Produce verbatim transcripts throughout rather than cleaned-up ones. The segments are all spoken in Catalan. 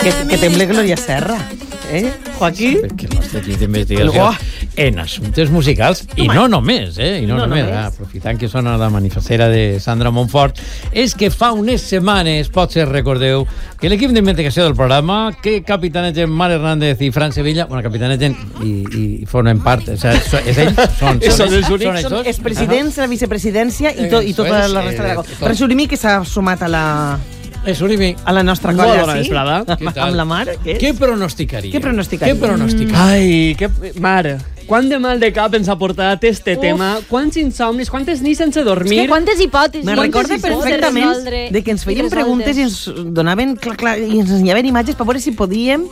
Que, que temble Gloria Serra. Eh, Joaquí? Perquè el nostre equip d'investigació en assumptes musicals, i no només, eh? I no, no només, només. Aprofitant que sona la manifestera de Sandra Montfort, és que fa unes setmanes, potser recordeu, que l'equip d'investigació del programa, que capitanegen Mar Hernández i Fran Sevilla, bueno, capitanegen i, i formen part, o sigui, so, és ells? Són, són, són els únics? Són els presidents, la vicepresidència i, to, i tota la resta de la cosa. Fran Surimi, que s'ha sumat a la... És Surimi. A la nostra colla, bona sí? vesprada. Amb la Mar. Què, Què pronosticaria? Què pronosticaria? Què pronosticaria? Ai, que... Mar, quant de mal de cap ens ha portat este Uf. tema, quants insomnis, quantes nits sense dormir. És que quantes hipòtesis. Me recorda perfectament de que ens feien preguntes i ens donaven clar, clar, i ens ensenyaven imatges per veure si podíem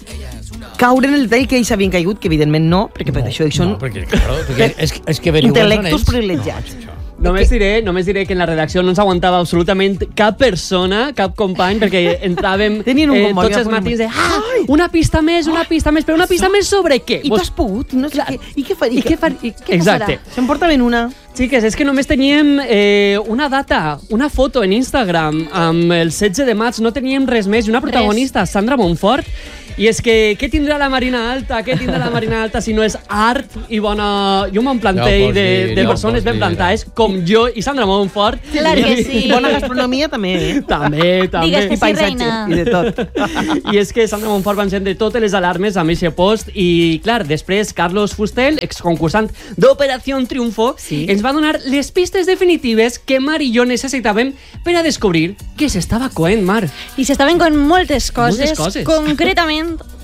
caure en el detall que ells havien caigut, que evidentment no, perquè per això ells són no, perquè, claro, perquè és, és que intel·lectos privilegiats. No, Només diré, només diré que en la redacció no ens aguantava absolutament cap persona, cap company, perquè entràvem eh, tots els matins de ah, una pista més, una pista més, però una pista més sobre què? I tu has pogut? No sé què. I què faria? I què, i què Exacte. passarà? Se'n portaven una. Xiques, és que només teníem eh, una data, una foto en Instagram amb el setze de maig, no teníem res més, i una protagonista, res. Sandra Montfort. I és que, què tindrà la Marina Alta? Què tindrà la Marina Alta si no és art i bona... I un bon plantell de, de persones ben plantades com jo i Sandra Montfort. Clar que sí. I bona gastronomia també, eh? També, també. Digues que sí, reina. I de tot. I és que Sandra Montfort va encendre totes les alarmes amb aquest post i, clar, després Carlos Fustel, exconcursant d'Operació Triunfo, sí. ens va donar les pistes definitives que Mar i jo necessitàvem per a descobrir que s'estava coent, Mar. I s'estaven coent moltes coses, moltes coses. Concretament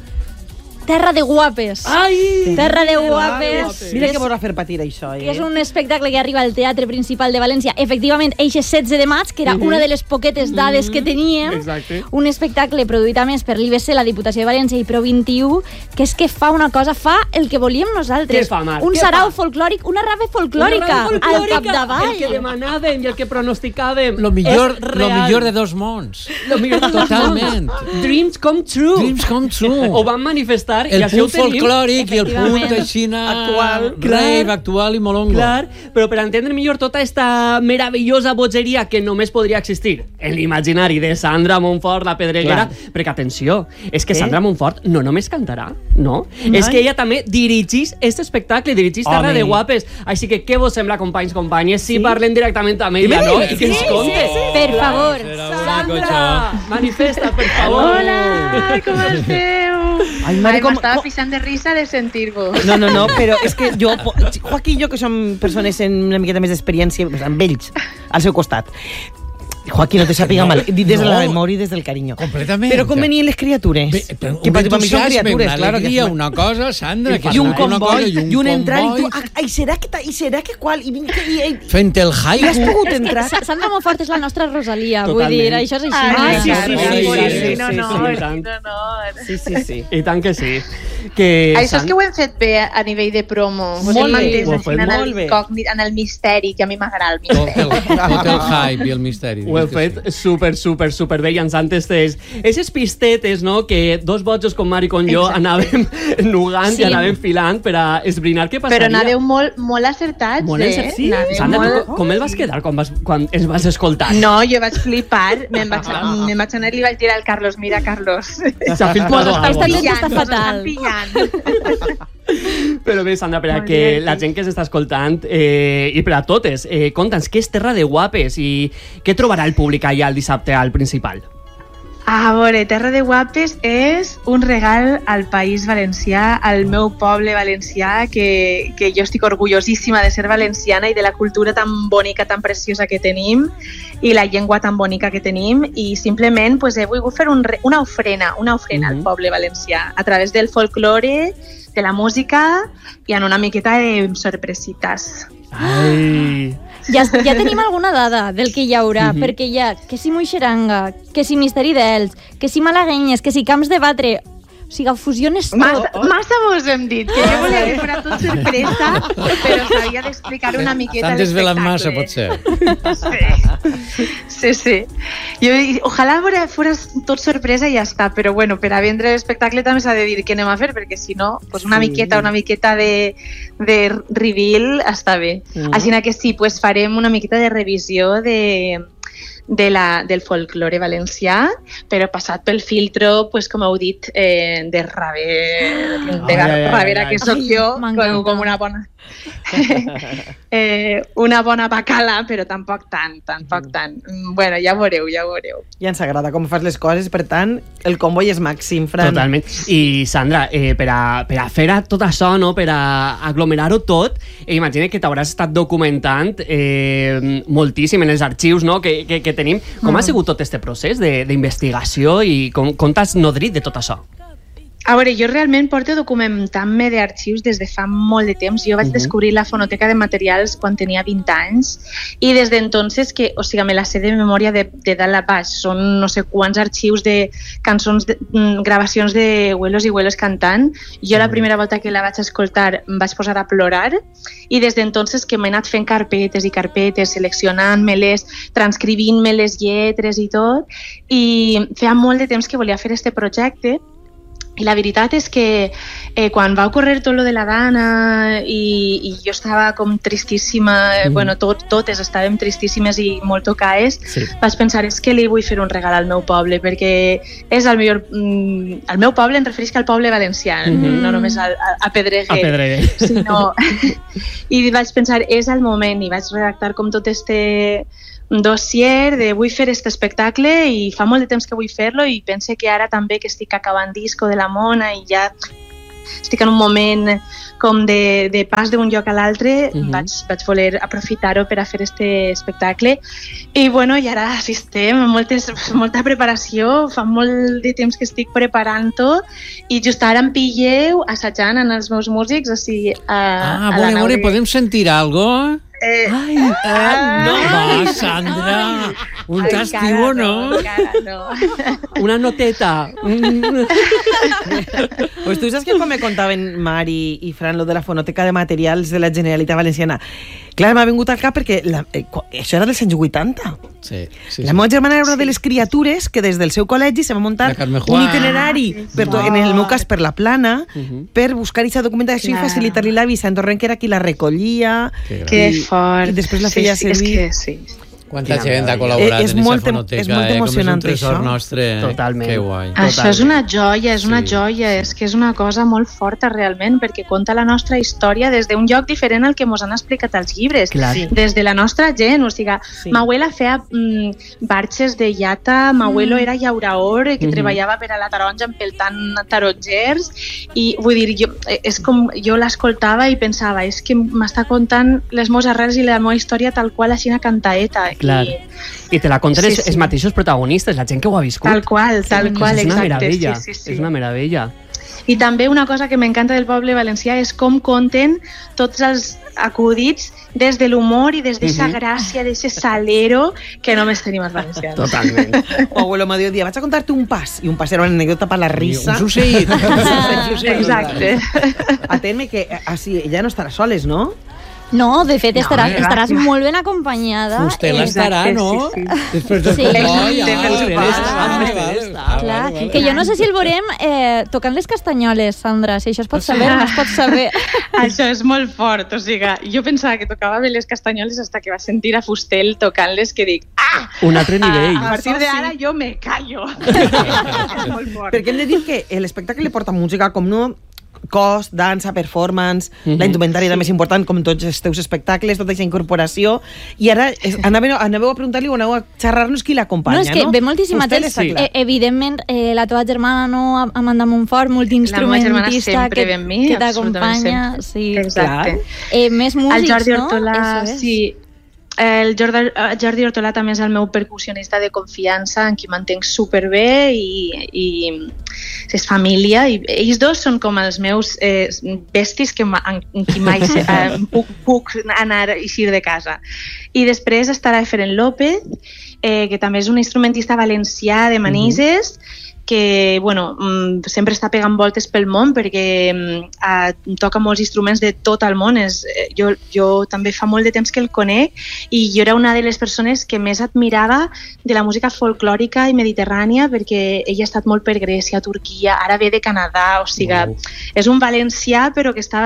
Terra de Guapes. Ai! Terra de Guapes. Mira que vols fer patir això, eh? És un espectacle que arriba al Teatre Principal de València. Efectivament, eixe setze de maig, que era uh-huh. una de les poquetes dades uh-huh. que teníem. Exacte. Un espectacle produït a més per l'I B C, la Diputació de València i Pro vint-i-u, que és que fa una cosa, fa el que volíem nosaltres. Què fa, Mar? Un Què sarau fa? folclòric, una rave folclòrica, una rave folclòrica al capdavall. El que demanàvem i el que pronosticàvem. Lo millor, lo millor de dos mons. Lo millor de dos Totalment. mons. Dreams come true. Dreams come true. Ho van manifestar el i això ho tenim. Folclòric i el punt aixina actual, rave actual i molongo. Clar, però per entendre millor tota esta meravellosa bogeria que només podria existir en l'imaginari de Sandra Montfort, la pedreguera, clar. Perquè atenció, és que eh? Sandra Montfort no només cantarà, no? Ai. És que ella també dirigís este espectacle, dirigís Terra de Guapes. Així que què vos sembla, companys, companyes, si sí? parlem directament amb ella, no? I que ens conte. Sí, sí. Per favor. Sandra, manifesta, per favor. Hola, com esteu? Ai, mare, Ai, com... m'estava pixant de risa de sentir-vos. No, no, no, però és que jo, Joaquí i jo, que som persones amb una miqueta més d'experiència, amb ells, al seu costat, Joaquí, no te sàpiga mal, des de la memòria i des del carinyo. Completament. Però com venien les criatures? Bé, però que un per mi són entusiasme, criatures, una claro, alegria, una cosa, Sandra, que i un una cosa, comboi, i un entrar, i tu, ai, serà que, i serà que qual, i, i, i, fent el haiku. I has pogut entrar? És que Sandra Montfort és la nostra Rosalia, Totalment. vull dir, això és així. Ah, sí, sí, sí, sí, sí, no, no, sí, no, sí, no, no. Sí, sí, sí. I tant que sí. Que Això és que ho hem fet bé a nivell de promo. Vos Molt hem bé, mantès ho heu així fet en el, molt bé. incògnit, en el misteri, que a mi m'agrada el Tot misteri. el, tot el hype i el misteri. ho heu fet super, super, super bé llançant estes, esses pistetes, no?, que dos bojos com Mar i com jo anàvem nugant Sí. i anàvem filant per a esbrinar què passaria. Però anàveu molt, molt acertats, Molt eh? encert, sí. Anàveu Sandra, molt... tu, com el vas quedar quan, vas, quan ens vas escoltar? No, jo vaig flipar, me'n vaig, me'n vaig anar i li vaig dir al Carlos, mira, Carlos, S'ha filtrado Mos algo, està no? pillant, està mos fatal. estan pillant. Però bé, Sandra, per a Molt que bé, la sí. gent que s'està escoltant eh, i per a totes, eh, conta'ns què és Terra de Guapes i què trobarà el públic allà el dissabte al Principal? A veure, Terra de Guapes és un regal al País Valencià, al meu poble valencià, que, que jo estic orgullosíssima de ser valenciana i de la cultura tan bonica, tan preciosa que tenim i la llengua tan bonica que tenim, i simplement pues, he volgut fer un, re- una ofrena, una ofrena Mhm. al poble valencià a través del folklore, de la música i en una miqueta de sorpresitas. Ai... Ja, ja tenim alguna dada del que hi haurà, Mhm. perquè hi ha que si Moixeranga, que si Misteri d'Ells, que si Malaguenyes, que si Camps de Batre... O sigui, fusiones tot. Massa, massa vos hem dit, que jo volia que fos tot sorpresa, però s'havia d'explicar una miqueta T'han desvelat massa, l'espectacle. potser. Sí, sí, sí. Jo, ojalà fora, fora tot sorpresa i ja està, però bueno, per a vendre l'espectacle també s'ha de dir què anem a fer, perquè si no, pues una Sí. miqueta, una miqueta de, de reveal està bé. Mhm. Així que sí, pues farem una miqueta de revisió de de la, del folklore valencià, però passat pel filtro, pues, com heu dit, eh, de rabe, de rabera que sóc jo, com, com una bona... eh, una bona bacala, però tampoc tant, tampoc tant. Bueno, ja veureu, ja veureu. Ja ens agrada com fas les coses, per tant, el comboi és màxim, Fran. Totalment. I, Sandra, eh, per, a, per a fer tot això, no? Per a aglomerar-ho tot, eh, imagina que t'hauràs estat documentant eh, moltíssim en els arxius, no? que, que, que tenim. Com mm. ha sigut tot este procés d'investigació i com, com t'has nodrit de tot això? A veure, jo realment porto documentant-me d'arxius des de fa molt de temps. Jo vaig uh-huh. descobrir la Fonoteca de Materials quan tenia vint anys i des d'entonces, que, o sigui, me la sé de memòria de, de dalt a baix. Són no sé quants arxius de cançons, de, mm, gravacions de abuelos i abuelos cantant. Jo la primera volta que la vaig escoltar em vaig posar a plorar i des d'entonces que m'he anat fent carpetes i carpetes, seleccionant-me-les, transcrivint-me les lletres i tot. I feia molt de temps que volia fer este projecte. I la veritat és que eh, quan va ocórrer tot lo de la Dana i, i jo estava com tristíssima, mm. bueno, tot, totes estàvem tristíssimes i molt tocades, sí. Vaig pensar, és que li vull fer un regal al meu poble, perquè és el millor... Mm, el meu poble em refereix al poble valencià, mm. no només a, a, a Pedreguer. A Pedreguer. Sinó, I vaig pensar, és el moment, i vaig redactar com tot este... dossier de vull fer aquest espectacle i fa molt de temps que vull fer-lo i pense que ara també que estic acabant disco de la Mona i ja estic en un moment com de, de pas d'un lloc a l'altre, uh-huh. vaig, vaig voler aprofitar-ho per a fer aquest espectacle i bueno, i ara sí estem amb moltes, molta preparació, fa molt de temps que estic preparant-ho i just ara em pilleu assajant en els meus músics, o sigui, a, ah, a la nau de... podem sentir algo? Eh, ai, ah, no va, Sandra, un tastiu o no? no? Una noteta. Pues tu saps que quan me contaven Mari i Fran lo de la Fonoteca de Materials de la Generalitat Valenciana, clar, m'ha vingut al cap perquè la, eh, això era dels anys vuitanta. Sí, sí, la sí. meva germana era una de les criatures que des del seu col·legi se va muntar un itinerari, per to, en el meu cas per la Plana, uh-huh. per buscar aquesta documentació clar. I facilitar-li la visa. En Torrent, que era qui la recollia. Que, que i, fort. I després la feia sí, servir. És que sí. Quanta sí, gent ha col·laborat és en molt, aquesta fonoteca, és molt eh? emocionant, Com és un tresor això. nostre. Totalment. Que guai. Això Totalment. és una joia, és una sí. joia, és que és una cosa molt forta realment, perquè conta la nostra història des d'un lloc diferent al que ens han explicat als llibres. Sí. Des de la nostra gent, o sigui, sí. ma abuela feia mm, barxes de llata, ma abuelo mm. era llauraor, que mm-hmm. treballava per a la taronja empeltant tarongers, i vull dir, jo, és com, jo l'escoltava i pensava, és que m'està contant les meves arrels i la meva història tal qual així una cantaeta. Clar. I, I te la conten sí, sí. els mateixos protagonistes, la gent que ho ha viscut. Tal qual, tal sí, qual, és exacte. Una meravella, sí, sí, sí. És una meravella. I també una cosa que m'encanta del poble valencià és com conten tots els acudits des de l'humor i des d'aquesta uh-huh. gràcia, d'aquest salero que només tenim els valencians. Totalment. O abuelo m'ha dit, vaig a contar-te un pas, i un pas era una anècdota per la risa. Un succeït. Exacte. Atén-me que així, ja no estarà soles, no? No, de fet, no, estaràs, eh? estaràs molt ben acompanyada. Vostè l'estarà, no? Sí, sí. Després del Sí. comboi, Sí. ja. Clar, que jo no sé si el veurem eh, tocant les castanyoles, Sandra, si això es pot saber o no es pot saber. Això és molt fort, o sigui, jo pensava que tocava bé les castanyoles hasta que va sentir a Fustel tocant-les que dic, ah! Un altre nivell. A partir d'ara jo me callo. Molt fort. Perquè hem de dir que l'espectacle porta música com no cos, dansa, performance, mm-hmm. la indumentària sí. més important, com tots els teus espectacles, tota aquesta incorporació, i ara es, anàveu, anàveu a preguntar-li o anàveu a xerrar-nos qui l'acompanya, no? No, és que no? ve moltíssima gent. Sí. Eh, evidentment, eh, la teva germana, no, Amanda Montfort, multiinstrumentista que, mi, que t'acompanya. Sí, exacte. Eh, més músics, el Jordi Hortolà, no? sí. El Jordi, Jordi Hortolà també és el meu percussionista de confiança, en qui m'entenc superbé i, i és família. I ells dos són com els meus eh, bestis que en, en qui mai se, eh, puc, puc anar a eixir de casa. I després estarà Efren López, eh, que també és un instrumentista valencià de Manises, mm-hmm. que bueno, sempre està pegant voltes pel món perquè eh, toca molts instruments de tot el món. És, jo, jo també fa molt de temps que el conec i jo era una de les persones que més admirava de la música folclòrica i mediterrània, perquè ella ha estat molt per Grècia, Turquia, ara ve de Canadà, o sigui, wow. és un valencià però que està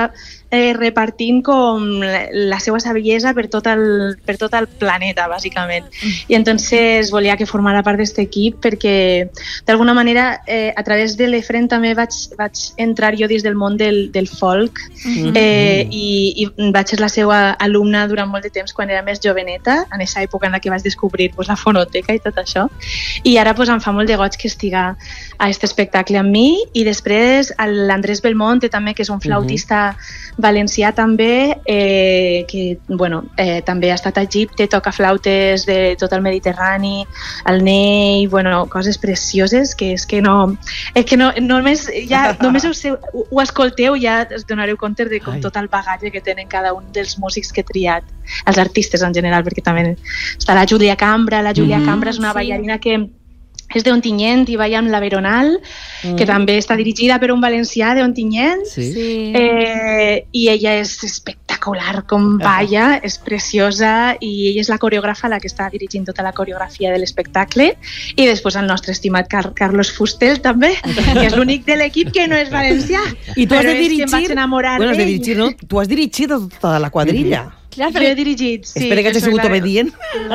eh, repartint com la seva saviesa per tot el, per tot el planeta, bàsicament. I entonces volia que formara part d'aquest equip perquè, d'alguna manera, eh, a través de l'Efren també vaig, vaig entrar jo dins del món del, del folk mm-hmm. eh, i, i vaig ser la seva alumna durant molt de temps quan era més joveneta, en aquesta època en la que vaig descobrir pues, la fonoteca i tot això. I ara pues, em fa molt de goig que estiga a aquest espectacle amb mi. I després l'Andrés Belmonte també, que és un flautista uh-huh. valencià també, eh, que bueno, eh, també ha estat a Egipte, toca flautes de tot el Mediterrani, el Ney, bueno, coses precioses que és que no... És que no, només, ja, només ho, sé, ho, ho escolteu i ja us donareu compte de com Ai. tot el bagatge que tenen cada un dels músics que he triat, els artistes en general, perquè també està la Júlia Cambra, la Júlia mm-hmm. Cambra és una sí. ballarina que és d'Ontinyent i balla amb la Veronal, mm. que també està dirigida per un valencià d'Ontinyent, sí. sí. eh, i ella és espectacular com balla, és preciosa i ella és la coreògrafa la que està dirigint tota la coreografia de l'espectacle. I després el nostre estimat Car Carlos Fustel també, que és l'únic de l'equip que no és valencià. I tu has de dirigir... Bueno, has de dirigir, no? Tu has dirigit tota la quadrilla. Mm-hmm. Clar, perquè... Jo he dirigit, sí. Espera que hagi sigut clar. obedient.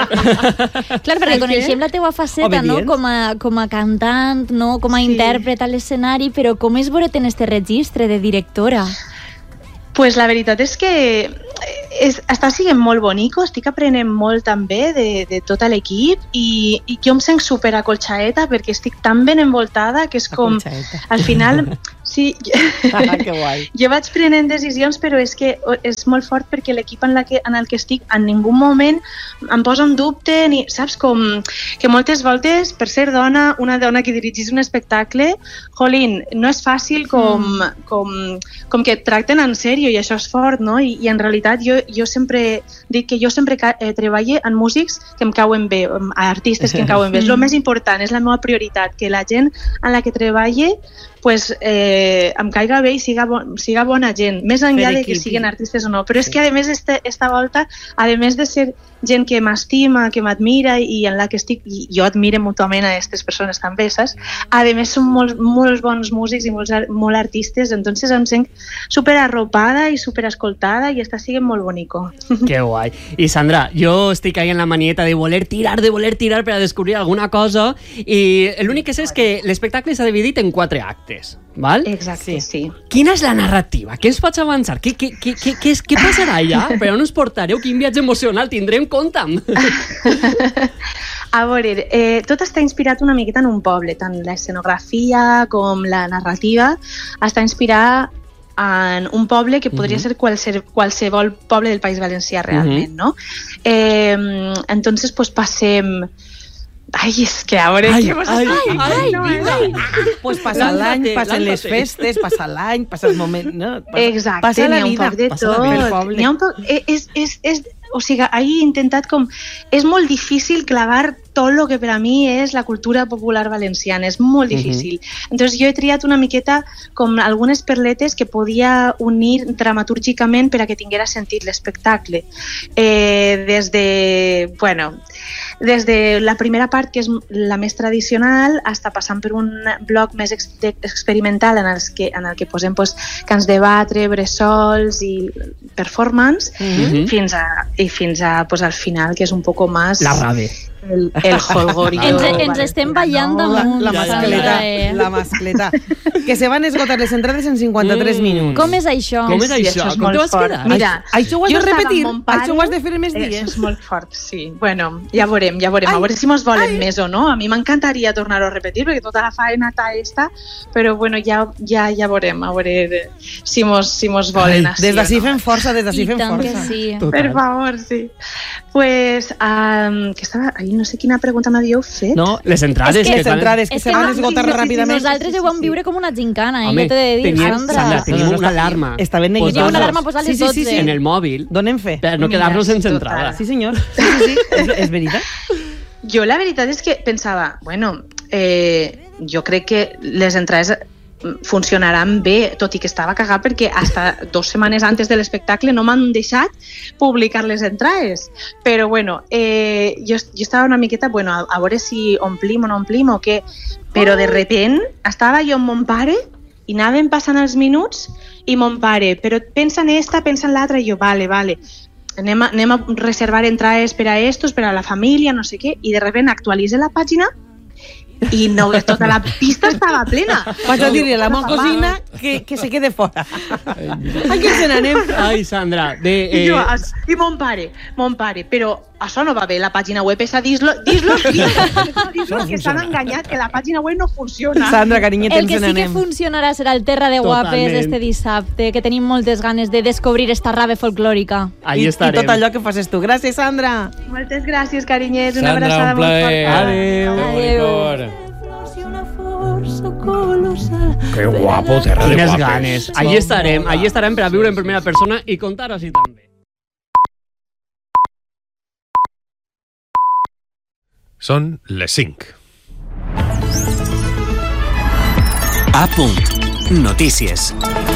Clar, perquè coneixem la teua faceta, no? Com a, com a cantant, no? Com a sí. intèrpret a l'escenari, però com és veure en este registre de directora? Pues la veritat és que és, està sent molt bonico, estic aprenent molt també de, de tot l'equip i, i jo em sent super acolxaeta perquè estic tan ben envoltada que és com, al final... Sí, ah, que guai. Jo vaig prenent decisions, però és que és molt fort perquè l'equip en, la que, en el que estic en ningú moment em posa en dubte, ni, saps, com que moltes voltes, per ser dona, una dona que dirigís un espectacle, jolín, no és fàcil com, mm. com, com que et tracten en sèrio i això és fort, no? I, i en realitat jo, jo sempre dic que jo sempre eh, treballo en músics que em cauen bé, a artistes que em cauen bé. És el més important, és la meva prioritat, que la gent en la que treballe pues, eh, em caiga bé i siga, bon, siga bona gent, més enllà de que siguin artistes o no. Però és que, a més, este, esta volta, a més de ser gent que m'estima, que m'admira i en la que estic, i jo admire mútuament a aquestes persones també, saps? A més, són molt, molts bons músics i molts, molt artistes, entonces em sent super arropada i super escoltada i està sent molt bonico. Que guai. I Sandra, jo estic ahí en la manieta de voler tirar, de voler tirar per a descobrir alguna cosa i l'únic que sé és que l'espectacle s'ha dividit en quatre actes. Val? Exacte, sí. Quina és la narrativa? Què ens pots avançar? Què, què, què, què, què, què passarà allà? Per on us portareu? Quin viatge emocional tindrem? Conta'm. A veure, eh, tot està inspirat una miqueta en un poble, tant l'escenografia com la narrativa està inspirada en un poble que podria uh-huh. ser qualsevol, qualsevol poble del País Valencià realment, uh-huh. no? Eh, entonces, pues passem... Ai, és que a veure... Ai, que ai, ai, ai, no, vinga. Pues passa l'any, passen les festes, passa l'any, passa el moment... No? Passa, Exacte, passa la n'hi ha un vida, poc de tot. N'hi ha un poc... És, és, és, o sigui, he intentat com... És molt difícil clavar tot el que per a mi és la cultura popular valenciana, és molt difícil. Uh-huh. Entonces jo he triat una miqueta com algunes perletes que podia unir dramatúrgicament per a que tinguera sentit l'espectacle. Eh, des de, bueno, des de la primera part, que és la més tradicional, hasta passant per un bloc més ex experimental en, els que, en el que posem pues, cants de batre, bressols i performance, uh-huh. fins a, i fins a pues, al final, que és un poco más... La rave. El, el jolgorio. Ens, ens estem ballant no, damunt. La, la mascleta, eh? la mascleta. Que se van esgotar les entrades en cinquanta-tres mm. minuts. Com és això? Com és això? Sí, és Com te vas quedar? Mira, això ho has de repetir, pare, això ho has de fer més dies. Això és molt fort, sí. Bueno, ja veurem, ja veurem. Ai, a veure si mos volen ai. més o no. A mi m'encantaria tornar-ho a repetir, perquè tota la faena està esta, però bueno, ja, ja, ja veurem, a veure si mos, si mos volen ai, així. Des d'ací no. fem força, des d'ací fem força. Sí. Per favor, sí. Pues, um, que estava, ai, no sé quina pregunta m'havíeu fet. No, les entrades. És que, les entrades que se van no, esgotar sí, sí, ràpidament. Nosaltres ho vam viure com una gincana, eh? Home, jo t'he de dir, teníem, Sandra. Sandra, teníem una alarma. Està ben neguit. Teníem una alarma posada a les sí, sí, dotze. sí, sí. En el mòbil. Donem fe. Per no quedar-nos sense entrada. Sí, senyor. Sí, sí, sí. És, és veritat. Jo la veritat és que pensava, bueno, eh, jo crec que les entrades funcionaran bé, tot i que estava cagat perquè hasta dos setmanes antes de l'espectacle no m'han deixat publicar les entrades. Però bueno, eh, jo, jo estava una miqueta, bueno, a, a veure si omplim o no omplim o què, però de repent estava jo amb mon pare I anaven passant els minuts i mon pare, però pensa en esta, pensa en l'altra, i jo, vale, vale, anem a, anem a reservar entrades per a estos, per a la família, no sé què, i de repente actualitza la pàgina i no, tota la pista estava plena. Vaig a dir-li a la meva cosina que, que se quede fora. Aquí ens n'anem. Ai, Sandra. De, eh... I jo, eh... i mon pare, mon pare, però això no va bé, la pàgina web és a dis-lo, dis-lo, dis-lo que s'han enganyat, que la pàgina web no funciona. Sandra, carinyet, el que sí que funcionarà serà el Terra de Guapes este dissabte, que tenim moltes ganes de descobrir esta rave folclòrica. Ahí estarem. I tot allò que facis tu. Gràcies, Sandra. Moltes gràcies, carinyets. Sandra, Una abraçada un molt forta. Adéu. Adéu. Que guapo, Terra de Quines Guapes. ganes. Allí estarem, allí estarem per a viure en primera persona i contar així també. Són les cinc. A punt. Notícies.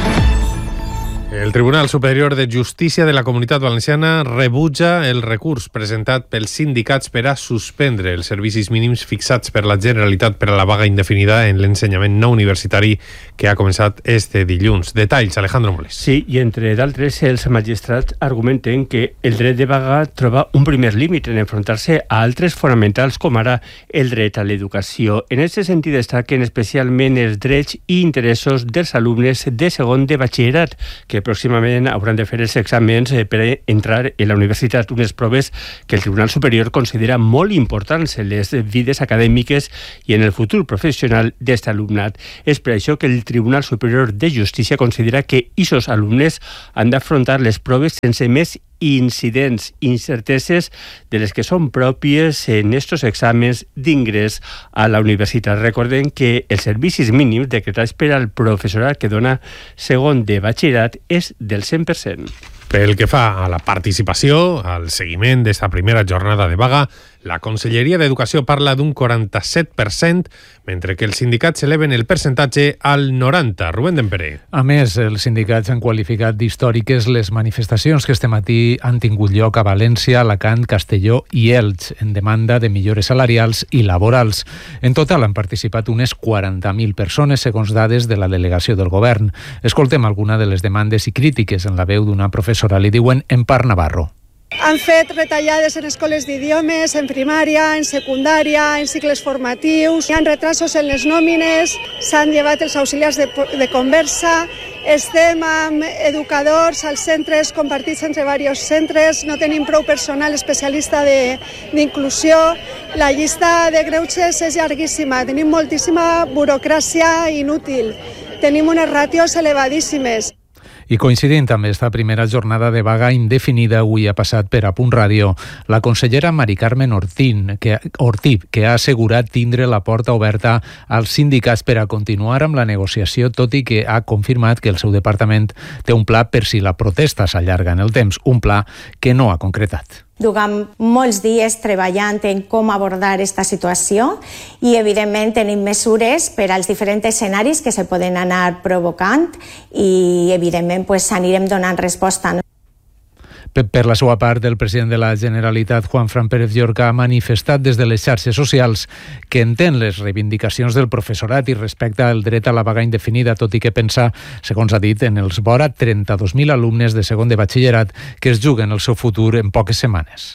El Tribunal Superior de Justícia de la Comunitat Valenciana rebutja el recurs presentat pels sindicats per a suspendre els servicis mínims fixats per la Generalitat per a la vaga indefinida en l'ensenyament no universitari que ha començat este dilluns. Detalls, Alejandro Moles. Sí, i entre d'altres, els magistrats argumenten que el dret de vaga troba un primer límit en enfrontar-se a altres fonamentals com ara el dret a l'educació. En aquest sentit destaquen especialment els drets i interessos dels alumnes de segon de batxillerat, que pròximament hauran de fer els exàmens per entrar en la universitat, unes proves que el Tribunal Superior considera molt importants en les vides acadèmiques i en el futur professional d'aquest alumnat. És per això que el Tribunal Superior de Justícia considera que aquests alumnes han d'afrontar les proves sense més incidents, incerteses de les que són pròpies en estos exàmens d'ingrés a la universitat. Recordem que els servicis mínims decretats per al professorat que dona segon de batxillerat és del cent per cent. Pel que fa a la participació, al seguiment d'esta primera jornada de vaga, la Conselleria d'Educació parla d'un quaranta-set per cent, mentre que els sindicats eleven el percentatge al noranta. Rubén Dempere. A més, els sindicats han qualificat d'històriques les manifestacions que este matí han tingut lloc a València, Alacant, Castelló i Elx, en demanda de millores salarials i laborals. En total han participat unes quaranta mil persones, segons dades de la delegació del govern. Escoltem alguna de les demandes i crítiques en la veu d'una professora, li diuen Empar Navarro. Han fet retallades en escoles d'idiomes, en primària, en secundària, en cicles formatius, hi ha retrasos en les nòmines, s'han llevat els auxiliars de, de conversa, estem amb educadors als centres compartits entre diversos centres, no tenim prou personal especialista d'inclusió, la llista de greuges és llarguíssima, tenim moltíssima burocràcia inútil, tenim unes ràtios elevadíssimes. I coincidint amb esta primera jornada de vaga indefinida, avui ha passat per a Punt Ràdio la consellera Mari Carmen Ortín, que, Ortib, que ha assegurat tindre la porta oberta als sindicats per a continuar amb la negociació, tot i que ha confirmat que el seu departament té un pla per si la protesta s'allarga en el temps, un pla que no ha concretat. Duguem molts dies treballant en com abordar aquesta situació i, evidentment, tenim mesures per als diferents escenaris que se poden anar provocant i, evidentment, pues, anirem donant resposta. Per la seva part, el president de la Generalitat, Juanfran Pérez Llorca, ha manifestat des de les xarxes socials que entén les reivindicacions del professorat i respecta el dret a la vaga indefinida, tot i que pensa, segons ha dit, en els vora trenta-dos mil alumnes de segon de batxillerat que es juguen el seu futur en poques setmanes.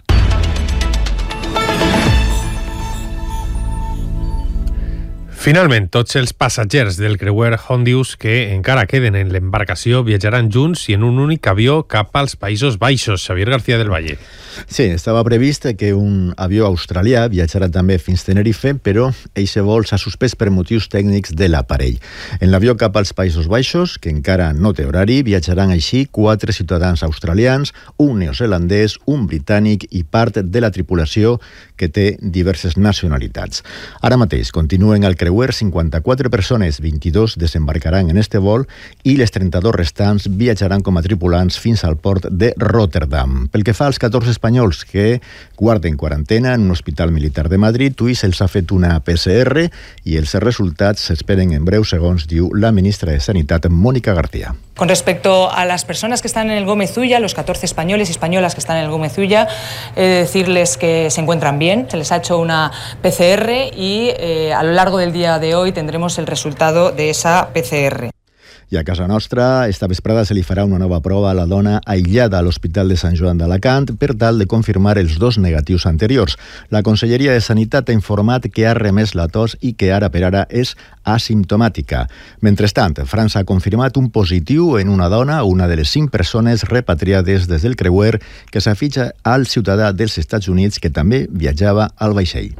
Finalment, tots els passatgers del creuer Hondius que encara queden en l'embarcació viatjaran junts i en un únic avió cap als Països Baixos. Xavier García del Valle. Sí, estava previst que un avió australià viatjarà també fins Tenerife, però eixe vol s'ha suspès per motius tècnics de l'aparell. En l'avió cap als Països Baixos, que encara no té horari, viatjaran així quatre ciutadans australians, un neozelandès, un britànic i part de la tripulació que té diverses nacionalitats. Ara mateix continuen al creuer cinquanta-quatre persones, vint-i-dos desembarcaran en este vol i les trenta-dos restants viatjaran com a tripulants fins al port de Rotterdam. Pel que fa als catorze espanyols que guarden quarantena en un hospital militar de Madrid, avui se'ls ha fet una P C R i els resultats s'esperen en breu, segons diu la ministra de Sanitat, Mónica García. Con respecto a las personas que están en el Gómez Ulla, los catorce españoles y españolas que están en el Gómez Ulla, he de decirles que se encuentran bien, se les ha hecho una P C R y eh, a lo largo del día de hoy tendremos el resultado de esa P C R. I a casa nostra, esta vesprada se li farà una nova prova a la dona aïllada a l'Hospital de Sant Joan d'Alacant per tal de confirmar els dos negatius anteriors. La Conselleria de Sanitat ha informat que ha remès la tos i que ara per ara és asimptomàtica. Mentrestant, França ha confirmat un positiu en una dona, una de les cinc persones repatriades des del creuer que s'afitxa al ciutadà dels Estats Units que també viatjava al vaixell.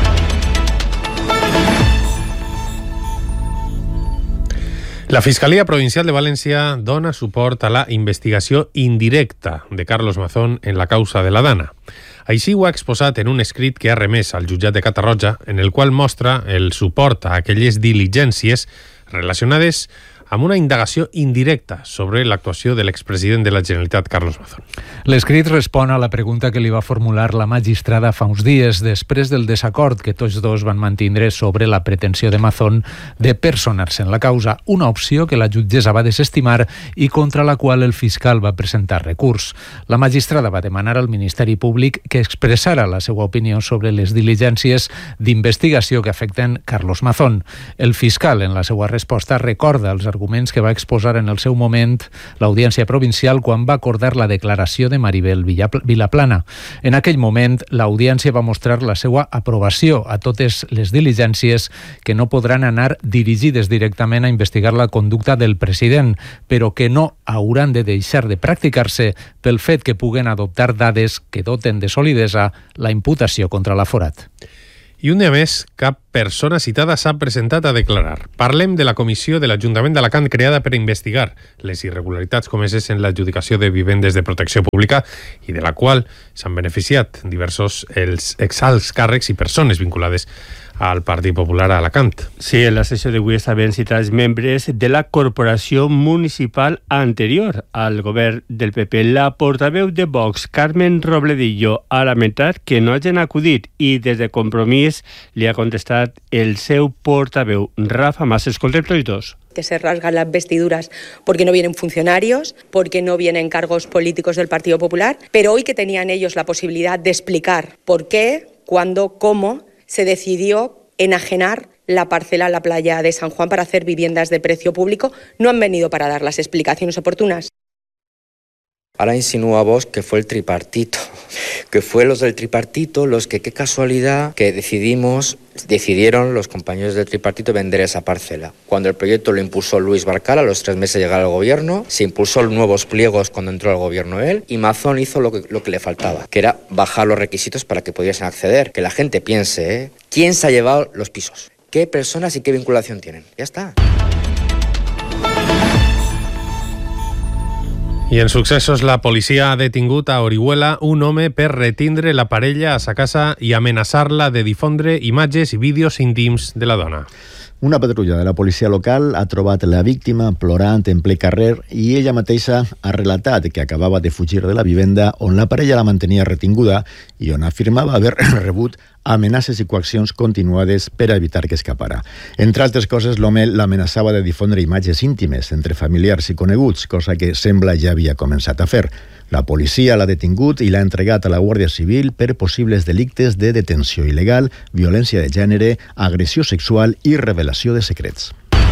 La Fiscalía Provincial de València dona suport a la investigació indirecta de Carlos Mazón en la causa de la Dana. Així ho ha exposat en un escrit que ha remès al jutjat de Catarroja, en el qual mostra el suport a aquelles diligències relacionades amb una indagació indirecta sobre l'actuació de l'expresident de la Generalitat, Carlos Mazón. L'escrit respon a la pregunta que li va formular la magistrada fa uns dies després del desacord que tots dos van mantindre sobre la pretensió de Mazón de personar-se en la causa, una opció que la jutgessa va desestimar i contra la qual el fiscal va presentar recurs. La magistrada va demanar al Ministeri Públic que expressara la seva opinió sobre les diligències d'investigació que afecten Carlos Mazón. El fiscal, en la seva resposta, recorda els arguments que va exposar en el seu moment l'Audiència Provincial quan va acordar la declaració de Maribel Vilaplana. En aquell moment, l'Audiència va mostrar la seva aprovació a totes les diligències que no podran anar dirigides directament a investigar la conducta del president, però que no hauran de deixar de practicar-se pel fet que puguen adoptar dades que doten de solidesa la imputació contra l'aforat. I un dia més, cap persona citada s'ha presentat a declarar. Parlem de la comissió de l'Ajuntament d'Alacant creada per investigar les irregularitats comeses en l'adjudicació de vivendes de protecció pública i de la qual s'han beneficiat diversos els exalts càrrecs i persones vinculades al Partit Popular a Alacant. Sí, en la sessió d'avui estaven citats membres de la corporació municipal anterior al govern del P P. La portaveu de Vox, Carmen Robledillo, ha lamentat que no hagin acudit i des de Compromís li ha contestat el seu portaveu, Rafa Mas. Escoltem tots dos. Que se rasgan las vestiduras porque no vienen funcionarios, porque no vienen cargos políticos del Partido Popular, pero hoy que tenían ellos la posibilidad de explicar por qué, cuándo, cómo se decidió enajenar la parcela a la playa de San Juan para hacer viviendas de precio público, no han venido para dar las explicaciones oportunas. Ahora insinúa vos que fue el tripartito, que fue los del tripartito los que, qué casualidad, que decidimos, decidieron los compañeros del tripartito vender esa parcela. Cuando el proyecto lo impulsó Luis Barcal, a los tres meses de llegar al gobierno, se impulsó nuevos pliegos cuando entró al gobierno él, y Mazón hizo lo que, lo que le faltaba, que era bajar los requisitos para que pudiesen acceder. Que la gente piense, ¿eh? ¿Quién se ha llevado los pisos? ¿Qué personas y qué vinculación tienen? Ya está. I en successos, la policia ha detingut a Orihuela un home per retindre la parella a sa casa i amenaçar-la de difondre imatges i vídeos íntims de la dona. Una patrulla de la policia local ha trobat la víctima plorant en ple carrer i ella mateixa ha relatat que acabava de fugir de la vivenda on la parella la mantenia retinguda i on afirmava haver rebut amenaces i coaccions continuades per a evitar que escapara. Entre altres coses, l'home l'amenaçava de difondre imatges íntimes entre familiars i coneguts, cosa que sembla ja havia començat a fer. La policia l'ha detingut i l'ha entregat a la Guàrdia Civil per possibles delictes de detenció il·legal, violència de gènere, agressió sexual i revelació de secrets.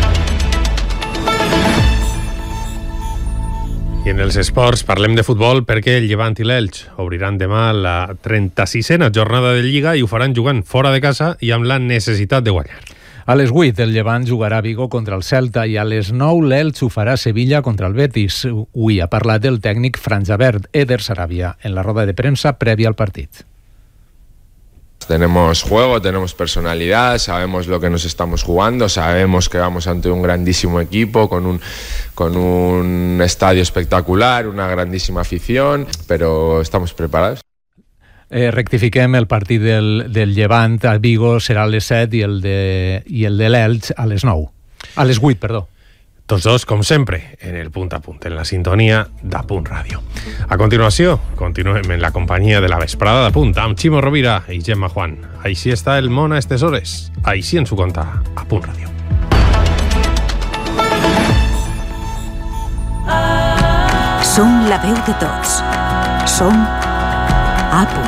I en els esports parlem de futbol perquè el Llevant i l'Elx obriran demà la trenta-sisena jornada de Lliga i ho faran jugant fora de casa i amb la necessitat de guanyar. A les vuit el Llevant jugarà a Vigo contra el Celta i a les nou l'Elx ho farà a Sevilla contra el Betis. Avui ha parlat el tècnic franjaverd Eder Sarabia en la roda de premsa prèvia al partit. Tenemos juego, tenemos personalidad, sabemos lo que nos estamos jugando, sabemos que vamos ante un grandísimo equipo con un, con un estadio espectacular, una grandísima afición, pero estamos preparados. Eh, rectifiquem, el partit del, del Llevant a Vigo serà a les set i el de, i el de l'Elx a les nou. A les vuit, perdó. Tots dos, com sempre, en el punt a punt, en la sintonia d'Apunt Ràdio. A continuació, continuem en la companyia de la vesprada d'Apunt, amb Ximo Rovira i Gemma Juan. Així està el món a estes hores. Així ens ho conta Apunt Ràdio. Som la veu de tots. Som A Punt.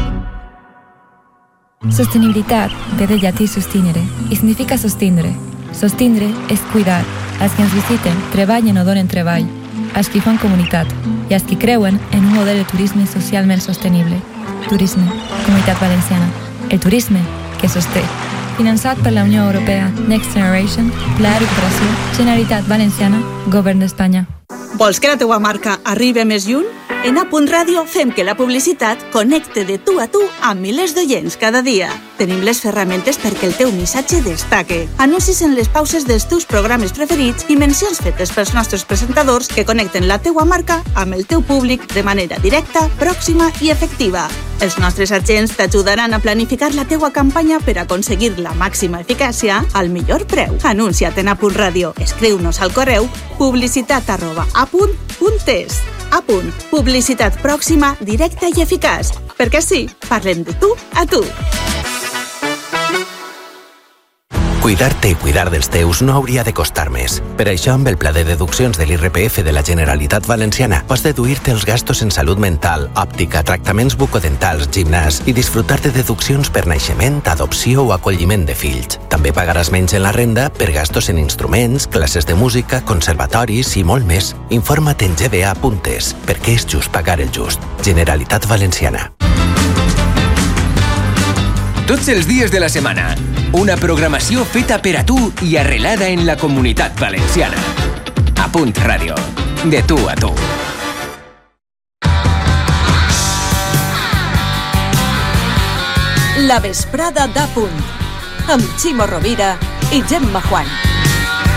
Sostenibilitat ve del llatí sustinere i significa sostindre. Sostindre és cuidar. Els que ens visiten treballen o donen treball. Els que fan comunitat i els que creuen en un model de turisme socialment sostenible. Turisme, Comunitat Valenciana. El turisme que sosté. Finançat per la Unió Europea, Next Generation, Pla de Recuperació, Generalitat Valenciana, Govern d'Espanya. Vols que la teua marca arribi més lluny? En A Punt Ràdio fem que la publicitat connecte de tu a tu amb milers d'oients cada dia. Tenim les ferramentes perquè el teu missatge destaque. Anuncis en les pauses dels teus programes preferits i mencions fetes pels nostres presentadors que connecten la teua marca amb el teu públic de manera directa, pròxima i efectiva. Els nostres agents t'ajudaran a planificar la teua campanya per aconseguir la màxima eficàcia al millor preu. Anuncia't en A Punt Ràdio. Escriu-nos al correu publicitat arroba apunt punt es. A Punt. Publicitat pròxima, directa i eficaç. Perquè sí, parlem de tu a tu. Cuidar-te i cuidar dels teus no hauria de costar més. Per això, amb el pla de deduccions de l'I R P F de la Generalitat Valenciana, pots deduir-te els gastos en salut mental, òptica, tractaments bucodentals, gimnàs i disfrutar de deduccions per naixement, adopció o acolliment de fills. També pagaràs menys en la renda per gastos en instruments, classes de música, conservatoris i molt més. Informa't en ge be a punt es, perquè és just pagar el just. Generalitat Valenciana. Tots els dies de la setmana. Una programació feta per a tu i arrelada en la Comunitat Valenciana. A Punt Ràdio. De tu a tu. La vesprada d'A Punt. Amb Ximo Rovira i Gemma Juan.